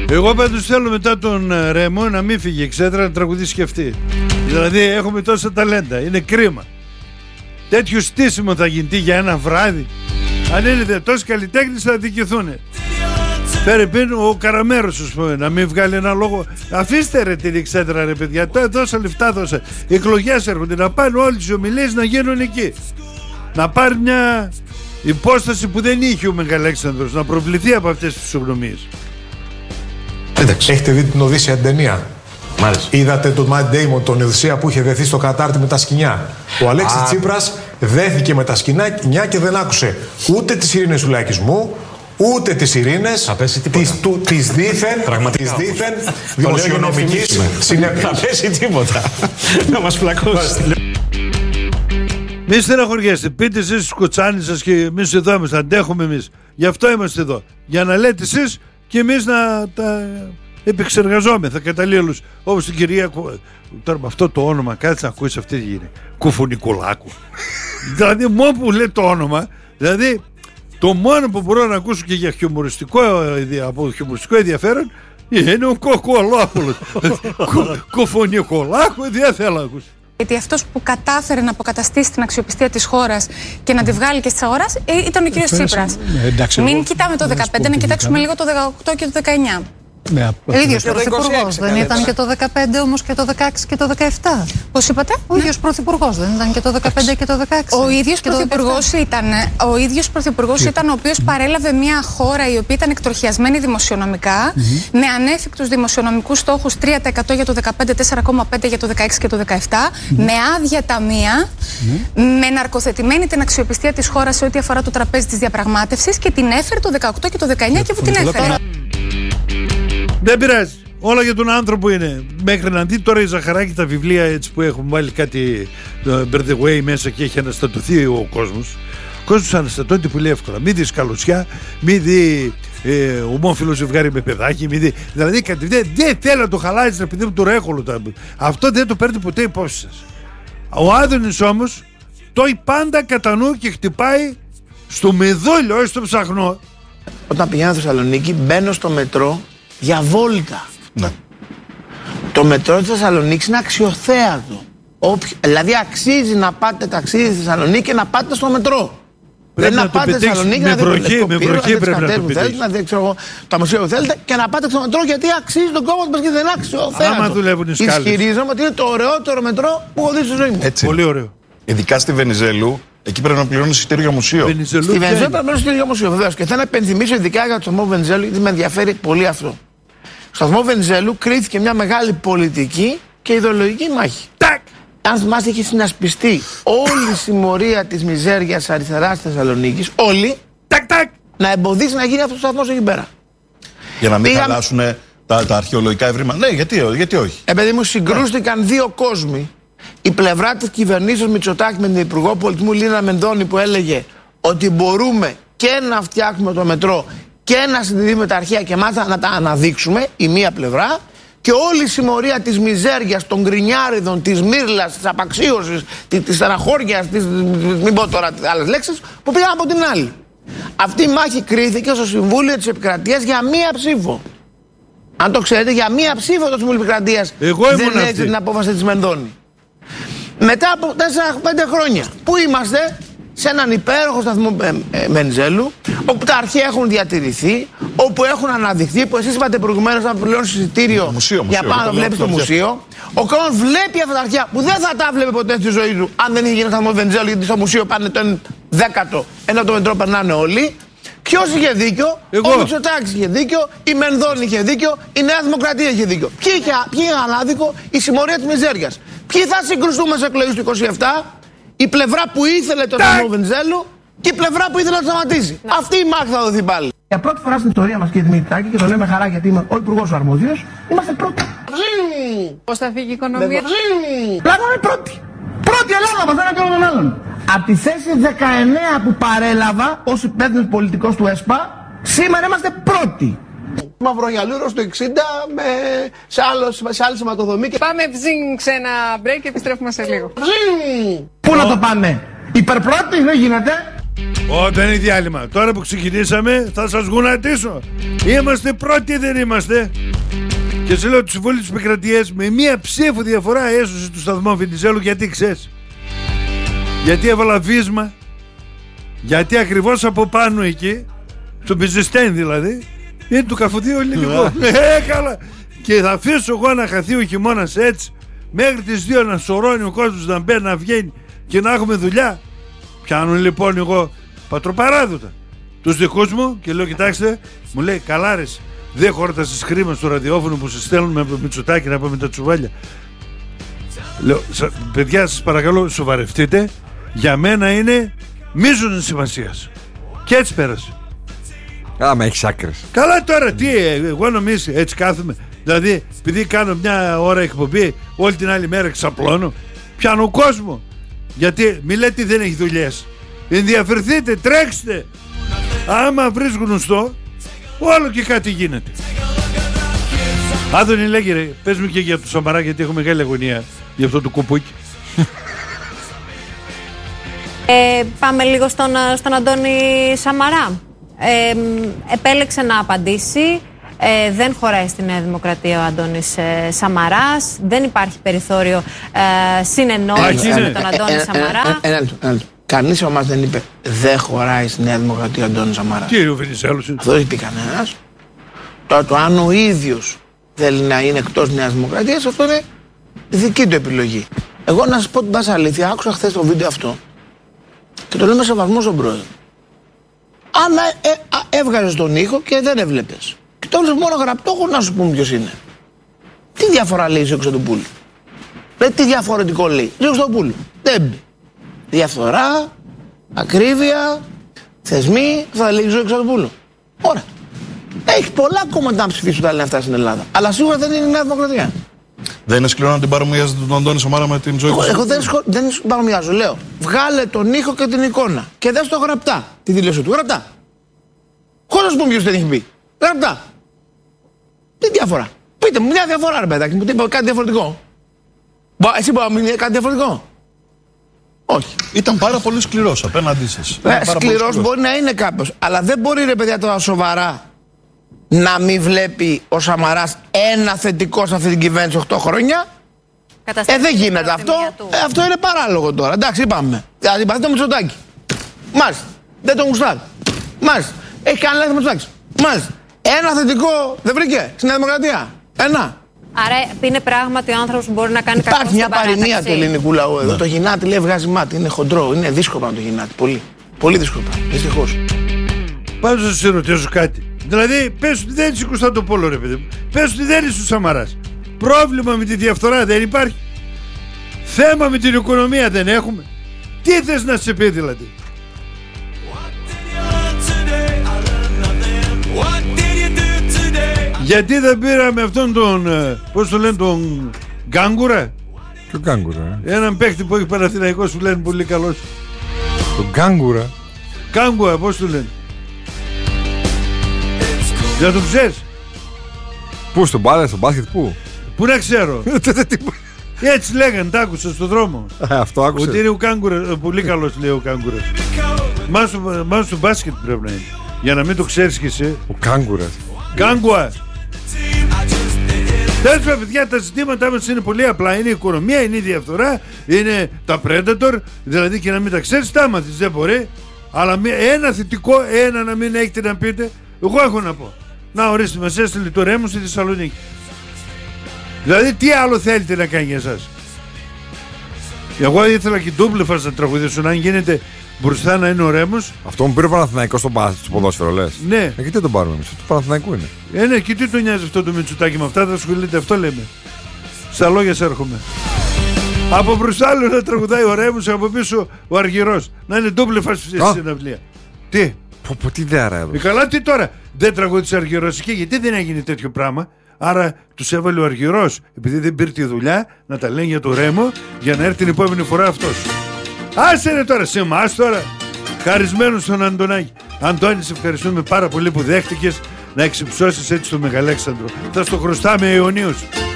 Εγώ πάντως θέλω μετά τον Ρέμο να μην φύγει η Εξέδρα, να τραγουδήσει και αυτή. Δηλαδή έχουμε τόσα ταλέντα, είναι κρίμα. Τέτοιο στήσιμο θα γίνει για ένα βράδυ. Αν είναι τόσοι καλλιτέχνες θα δικηθούν. Φέρε πριν ο Καραμέρος, ας πούμε, να μην βγάλει ένα λόγο. Αφήστε ρε την Εξέδρα ρε παιδιά, τόσα λεφτά δώσα. Οι εκλογές έρχονται, να πάνε όλες οι ομιλίες να γίνουν εκεί. Να πάρει μια υπόσταση που δεν είχε ο Μεγαλέξανδρος, να προβληθεί από αυτές τις φυσιογνωμίες. Έχετε δει την Οδύσσια ταινία? Μάλιστα. Είδατε τον Matt Damon, τον Οδυσσέα που είχε δεθεί στο κατάρτι με τα σκοινιά. Ο Αλέξης Τσίπρας δέθηκε με τα σκοινιά και δεν άκουσε ούτε τις ειρήνες του λαϊκισμού, ούτε τις ειρήνες της δίθεν δημοσιονομικής συνέπειας. Θα πέσει τίποτα. Να μας πλακώσει. Μη στεναχωριέστε, πείτε εσείς στους κοτσάνες σας και εμείς εδώ είμαστε, αντέχουμε εμείς. Γι' αυτό είμαστε εδώ. Για να λέτε εσείς και εμείς να τα επεξεργαζόμεθα καταλήλους. Όπως την κυρία, τώρα με αυτό το όνομα, κάτσε να ακούεις αυτή τη γύρι. Κουφουνικουλάκου. Δηλαδή μόνο που λέει το όνομα, δηλαδή το μόνο που μπορώ να ακούσω και για από χιουμοριστικό ενδιαφέρον είναι ο Κοκολόπουλος. Κουφουνικουλάκου δεν θέλω να ακούσω. Γιατί αυτός που κατάφερε να αποκαταστήσει την αξιοπιστία της χώρας και να τη βγάλει και στις αγοράς ήταν ο κύριος Τσίπρας. Μην κοιτάμε το 2015, να κοιτάξουμε λίγο το 2018 και το 2019. Ο ίδιος πρωθυπουργός δεν ήταν και το 2015 όμως και το 2016 και το 2017. Πώς είπατε? Ο ίδιος πρωθυπουργός δεν ήταν και το 2015 και το 2016. Ο ίδιος πρωθυπουργός ήταν ο οποίος παρέλαβε μια χώρα η οποία ήταν εκτροχιασμένη δημοσιονομικά, με ανέφικτους δημοσιονομικούς στόχους 3% για το 2015, 4,5% για το 2016 και το 2017, με άδεια ταμεία, με ναρκοθετημένη την αξιοπιστία της χώρας σε ό,τι αφορά το τραπέζι της διαπραγμάτευσης και την έφερε το 2018 και το 2019 και που την έφερε. Δεν πειράζει. Όλα για τον άνθρωπο είναι. Μέχρι να δει τώρα η Ζαχαράκη τα βιβλία έτσι που έχουν βάλει κάτι Bird the Way μέσα και έχει αναστατωθεί ο κόσμος. Ο κόσμος αναστατώνεται πολύ εύκολα. Μην δει καλωσιά, μην δει ομόφυλο ζευγάρι με παιδάκι, μην δει. Δηλαδή δεν θέλω να το χαλάσει επειδή μου το ρέχολο. Αυτό δεν το παίρνει ποτέ υπόψη σας. Ο Άδωνης όμως το πάντα κατά νου και χτυπάει στο μεδόλιο, όχι στο ψαχνό. Όταν πηγαίνω στη Θεσσαλονίκη μπαίνω στο μετρό για βόλτα. Ναι. Το μετρό της Θεσσαλονίκης είναι αξιοθέατο. Δηλαδή αξίζει να πάτε ταξίδι στη Θεσσαλονίκη και να πάτε στο μετρό. Δεν να πάτε στη Θεσσαλονίκη να δείτε το θέλετε, να δείτε τα μουσεία που θέλετε και να πάτε στο μετρό γιατί αξίζει τον κόμμα του και δεν είναι αξιοθέατο. Άμα δουλεύουν οι σκάλες. Ισχυρίζομαι ότι είναι το ωραιότερο μετρό που έχω δει στη ζωή μου. Έτσι. Πολύ ωραίο. Ειδικά στη Βενιζέλου, εκεί πρέπει να πληρώνει εισιτήριο για μουσείο. Στη Βενιζέλου πρέπει να πληρώνει εισιτήριο για μουσείο, βεβαίως. Και θέλω να επενθυμίσω ειδικά για το σταθμό Βενιζέλου, γιατί με ενδιαφέρει πολύ αυτό. Στο σταθμό Βενιζέλου κρίθηκε μια μεγάλη πολιτική και ιδεολογική μάχη. Τάκ! Αν θυμάστε, είχε συνασπιστεί όλη η συμμορία της μιζέριας αριστεράς της Θεσσαλονίκης, όλη, να εμποδίσει να γίνει αυτός ο σταθμός εκεί πέρα. Για να μην χαλάσουν τα αρχαιολογικά ευρήματα. Ναι, γιατί όχι. Επειδή μου συγκρούστηκαν δύο κόσμοι. Η πλευρά της κυβερνήσεως Μητσοτάκη με την Υπουργό Πολιτισμού Λίνα Μενδώνη που έλεγε ότι μπορούμε και να φτιάχνουμε το μετρό και να συντηρήσουμε τα αρχαία και μάλιστα να τα αναδείξουμε, η μία πλευρά, και όλη η συμμορία της μιζέριας, των γκρινιάριδων, της μύρλας, της απαξίωσης, της στεναχώριας, μην πω τώρα άλλες λέξεις, που πήγαν από την άλλη. Αυτή η μάχη κρίθηκε στο Συμβούλιο της Επικρατείας για μία ψήφο. Αν το ξέρετε, για μία ψήφο το Συμβούλιο της Επικρατείας δεν έδειξε την απόφαση της Μενδώνη. Μετά από 4-5 χρόνια, πού είμαστε? Σε έναν υπέροχο σταθμό Βενιζέλου, όπου τα αρχαία έχουν διατηρηθεί, όπου έχουν αναδειχθεί, που εσείς είπατε προηγουμένως να πληρώνεις εισιτήριο για πάνω να βλέπεις το μουσείο. Ο κόσμος βλέπει αυτά τα αρχαία που δεν θα τα βλέπει ποτέ στη ζωή του αν δεν είχε γίνει σταθμό Βενιζέλου, γιατί στο μουσείο πάνε το 1/10, ενώ το μετρό περνάνε όλοι. Ποιος είχε δίκιο? Ο Μητσοτάκης είχε δίκιο, η Μενδώνη είχε δίκιο, η Νέα Δημοκρατία είχε δίκιο. Ποιοι είχαν άδικο? Η συμμορία της μιζέριας. Ποιοι θα συγκρουστούμε σε εκλογές του 27? Η πλευρά που ήθελε το σταθμό Βενιζέλου και η πλευρά που ήθελε να το σταματήσει. Αυτή η μάχη θα δοθεί πάλι. Για πρώτη φορά στην ιστορία μας, κύριε Δημητράκη, και το λέω με χαρά γιατί είμαι ο υπουργός ο αρμόδιος, είμαστε πρώτοι. Πώς θα φύγει η οικονομία? Πλάκα είναι πρώτοι. Πρώτη Ελλάδα μας, δεν έκανα τον άλλον. Από τη θέση 19 που παρέλαβα ως υπεύθυνος πολιτικός του ΕΣΠΑ, σήμερα είμαστε πρώτοι. Μαυρογιαλούρο στο 60 σε άλλη σηματοδομή. Πάμε σε ένα break και επιστρέφουμε σε λίγο. Πού να το πάμε? Υπερπρώτη δεν γίνεται. Δεν είναι διάλειμμα. Τώρα που ξεκινήσαμε θα σας γουνατίσω. Είμαστε πρώτοι, δεν είμαστε? Και σε λέω του Συμβούλου της Επικρατείας, με μία ψήφο διαφορά έσωσε του σταθμό Βενιζέλου. Γιατί ξέρεις? Γιατί έβαλα βίσμα. Γιατί ακριβώς από πάνω εκεί, στο Μπιζεστέν δηλαδή, είναι του καφοδίου ελληνικό. Καλά. Και θα αφήσω εγώ να χαθεί ο χειμώνας έτσι, μέχρι τις 2 να σωρώνει ο κόσμος, να μπαίνει, να βγαίνει και να έχουμε δουλειά. Πιάνουν λοιπόν εγώ πατροπαράδοτα τους δικούς μου και λέω, κοιτάξτε, μου λέει, καλά ρε, δεν χόρτασες χρήμα στο ραδιόφωνο που σε στέλνουμε από το Μητσοτάκι να πάμε τα τσουβάλια. Λέω, παιδιά, σας παρακαλώ, σοβαρευτείτε. Για μένα είναι μείζωνος σημασίας. Και έτσι πέρασε. Άμα έχεις άκρες. Καλά τώρα, τι, εγώ νομίζω έτσι κάθομαι. Δηλαδή, επειδή κάνω μια ώρα εκπομπή, όλη την άλλη μέρα ξαπλώνω, πιάνω κόσμο. Γιατί μη λέτε δεν έχει δουλειές. Ενδιαφερθείτε, τρέξτε. Άμα βρεις γνωστό, όλο και κάτι γίνεται. Άδωνη, λέγε ρε, πες μου και για το Σαμαρά, γιατί έχω μεγάλη αγωνία για αυτό το κουπούκι. Πάμε λίγο στον Αντώνη Σαμαρά. Επέλεξε να απαντήσει. Δεν χωράει στη Νέα Δημοκρατία ο Αντώνης Σαμαράς. Δεν υπάρχει περιθώριο συνεννόησης με τον Αντώνη Σαμαρά. Ένα λεπτό. Κανείς από εμάς δεν είπε δεν χωράει στη Νέα Δημοκρατία ο Αντώνης Σαμαράς. Τι είναι ο Βενιζέλος? Αυτό δεν είπε κανένας. Τώρα το αν ο ίδιος θέλει να είναι εκτός Νέας Δημοκρατίας, αυτό είναι δική του επιλογή. Εγώ να σας πω την πάσα αλήθεια, άκουσα χθες το βίντεο αυτό και το λέω με σεβασμό στον πρόεδρο. Αν έβγαζες τον ήχο και δεν έβλεπες και το έβλεπες μόνο γραπτό, έχω να σου πούμε ποιος είναι. Τι διαφορά λέει στο Χρυστοδοπούλου? Τι διαφορετικό λέει στο Χρυστοδοπούλου? Δεν μπει. Διαφθορά, ακρίβεια, θεσμοί, θα λέει στο Χρυστοδοπούλου. Ωραία. Έχει πολλά κόμματα να ψηφίσουν τα λένε αυτά στην Ελλάδα. Αλλά σίγουρα δεν είναι η Νέα Δημοκρατία. Δεν είναι σκληρό να την παρομοιάζετε τον Αντώνη Σαμαρά με την ζωή του? Εγώ δεν παρομοιάζω. Λέω, βγάλε τον ήχο και την εικόνα και δες το γραπτά. Τη δήλωση του. Γραπτά. Χωρίς να σου πούμε ποιος δεν έχει πει. Γραπτά. Τι διαφορά? Πείτε μου μια διαφορά, ρε παιδάκι μου. Κάτι διαφορετικό. Εσύ μπορεί να μην είναι κάτι διαφορετικό? Όχι. Ήταν πάρα πολύ σκληρός απέναντί σας. Σκληρός μπορεί να είναι κάποιος. Αλλά δεν μπορεί, ρε παιδιά, τώρα σοβαρά να μην βλέπει ο Σαμαράς ένα θετικό σε αυτή την κυβέρνηση 8 χρόνια. Δεν γίνεται αυτό. Αυτό είναι παράλογο τώρα. Εντάξει, είπαμε. Δηλαδή, είπατε το Μητσοτάκι. Μάλιστα. Δεν τον γουστάρει. Μάλιστα. Έχει κάνει λάθη Μητσοτάκης. Μάλιστα. Ένα θετικό δεν βρήκε στην Νέα Δημοκρατία. Ένα. Άρα είναι πράγματι ο άνθρωπος που μπορεί να κάνει κακό. Υπάρχει μια παροιμία του ελληνικού λαού εδώ. Το γυνάτι λέει βγάζει μάτι. Είναι χοντρό. Είναι δύσκολο να το γυνάτι. Πολύ. Πολύ δύσκολο. Δυστυχώς. Πάντως θα σε ρωτήσω κάτι. Δηλαδή, πες ότι δεν είσαι Κωνσταντοπόλο, ρε παιδί μου. Πες ότι δεν είσαι ο Σαμαράς. Πρόβλημα με τη διαφθορά δεν υπάρχει. Θέμα με την οικονομία δεν έχουμε. Τι θες να σε πει δηλαδή? Γιατί δεν πήραμε αυτόν τον, πώς το λένε, τον Γκάγκουρα? Τον Γκάγκουρα. Έναν παίχτη που έχει Παναθηναϊκός που λένε πολύ καλός. Τον Γκάγκουρα. Γκάγκουρα, πώς το λένε? Δεν το ξέρεις? Πού, στον μπάλα, στο μπάσκετ, πού? Πού να ξέρω? Έτσι λέγανε, τα άκουσα στον δρόμο. Αυτό άκουσα. Ότι είναι ο Κάγκουρας, πολύ καλός λέει ο Κάγκουρας. Μάλλον στο μπάσκετ πρέπει να είναι. Για να μην το ξέρεις κι εσύ. Ο Κάγκουρας. Κάγκουα. Τέλος πάντων, παιδιά, τα ζητήματά μας είναι πολύ απλά. Είναι η οικονομία, είναι η διαφθορά, είναι τα predator. Δηλαδή και να μην τα ξέρεις, τα μάθεις, δεν μπορεί. Αλλά ένα θετικό, ένα να μην έχετε να πείτε. Εγώ έχω να πω. Να ορίστε, μας έστειλε το Ρέμο στη Θεσσαλονίκη. Δηλαδή τι άλλο θέλετε να κάνει για εσάς? Εγώ ήθελα και ντούμπλεφας να τραγουδήσω. Αν γίνεται μπροστά να είναι ο Ρέμος. Αυτό μου πήρε ο Παναθηναϊκός στο ποδόσφαιρο, λες? Ναι. Και τι τον πάρουμε εμείς? Το Παναθηναϊκού είναι. Ναι, και τι το νοιάζει αυτό το Μητσοτάκι με αυτά? Θα ασχολείται, αυτό λέμε. Στα λόγια σε έρχομαι. Από μπροστά άλλο να τραγουδάει ο Ρέμος, από πίσω ο Αργυρός. Να είναι ντούμπλεφας στη συναυλία. Τι? Τι ιδέα ρε? Καλά, τι τώρα? Δεν τραγούδισε Αργυρός και γιατί δεν έγινε τέτοιο πράγμα? Άρα τους έβαλε ο Αργυρός, επειδή δεν πήρε τη δουλειά, να τα λένε για το Ρέμο, για να έρθει την επόμενη φορά αυτός. Άσε ρε τώρα, σε εμάς τώρα. Χαρισμένος στον Αντωνάκη. Αντώνη, σε ευχαριστούμε πάρα πολύ που δέχτηκες να εξυψώσεις έτσι τον Μεγαλέξανδρο. Θα στο χρωστάμε αιωνίως.